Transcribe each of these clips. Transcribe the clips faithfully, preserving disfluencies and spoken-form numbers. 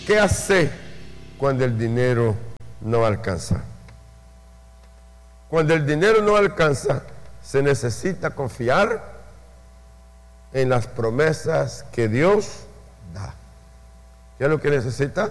¿Qué hace cuando el dinero no alcanza? Cuando el dinero no alcanza, se necesita confiar en las promesas que Dios da. ¿Qué es lo que necesita?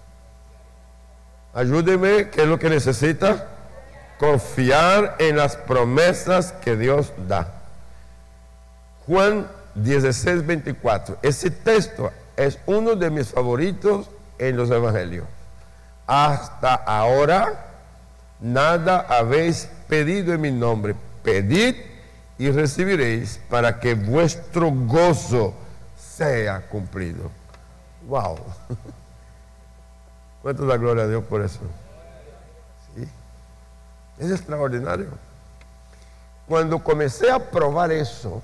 Ayúdeme, ¿qué es lo que necesita? Confiar en las promesas que Dios da. Juan dieciséis, veinticuatro. Ese texto es uno de mis favoritos en los evangelios. Hasta ahora nada habéis pedido en mi nombre. Pedid y recibiréis para que vuestro gozo sea cumplido. Wow. ¿Cuánto da gloria a Dios por eso? Sí. Es extraordinario. Cuando comencé a probar eso,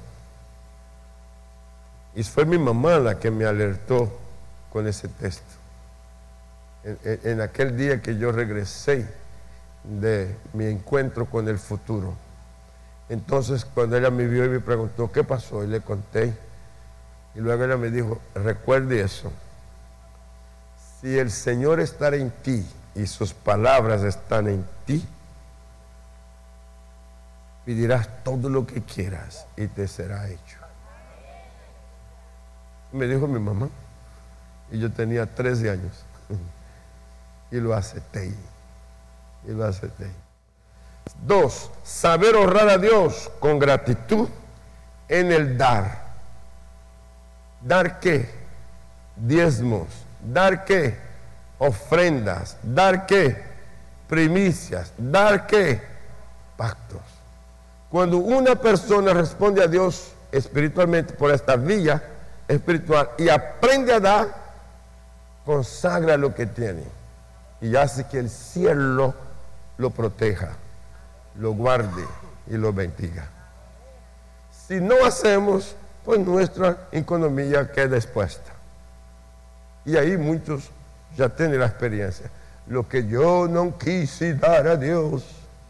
y fue mi mamá la que me alertó con ese texto. En, en, en aquel día que yo regresé de mi encuentro con el futuro. Entonces, cuando ella me vio y me preguntó, ¿qué pasó? Y le conté. Y luego ella me dijo, recuerde eso. Si el Señor está en ti y sus palabras están en ti, pedirás todo lo que quieras y te será hecho. Me dijo mi mamá, y yo tenía trece años, y lo acepté, y lo acepté. Dos, saber honrar a Dios con gratitud en el dar. ¿Dar qué? Diezmos. ¿Dar qué? Ofrendas. ¿Dar qué? Primicias. ¿Dar qué? Pactos. Cuando una persona responde a Dios espiritualmente por esta vía espiritual y aprende a dar, consagra lo que tiene y hace que el cielo lo proteja, lo guarde y lo bendiga. Si no hacemos, pues nuestra economía queda expuesta. Y ahí muchos ya tienen la experiencia. Lo que yo no quise dar a Dios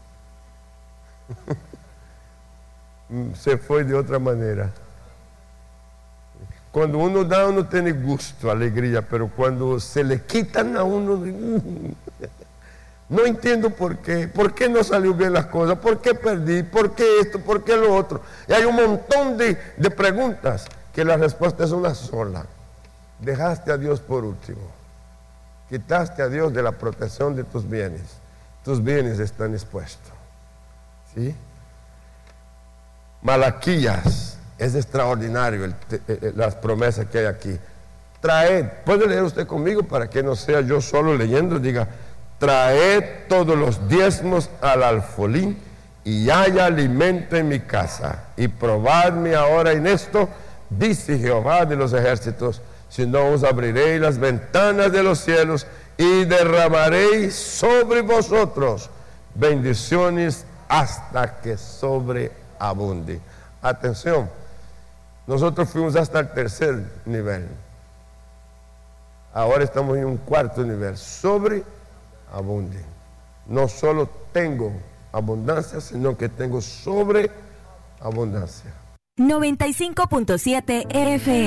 se fue de otra manera. Cuando uno da, uno tiene gusto, alegría, pero cuando se le quitan a uno, no entiendo por qué, por qué no salió bien las cosas, por qué perdí, por qué esto, por qué lo otro. Y hay un montón de, de preguntas que la respuesta es una sola. Dejaste a Dios por último. Quitaste a Dios de la protección de tus bienes. Tus bienes están expuestos. ¿Sí? Malaquías. Es extraordinario el, el, las promesas que hay aquí. Traed, puede leer usted conmigo para que no sea yo solo leyendo, diga, traed todos los diezmos al alfolí y haya alimento en mi casa. Y probadme ahora en esto, dice Jehová de los ejércitos, si no os abriré las ventanas de los cielos y derramaré sobre vosotros bendiciones hasta que sobreabunde. Atención. Nosotros fuimos hasta el tercer nivel. Ahora estamos en un cuarto nivel. Sobreabunde. No solo tengo abundancia, sino que tengo sobreabundancia. noventa y cinco punto siete F M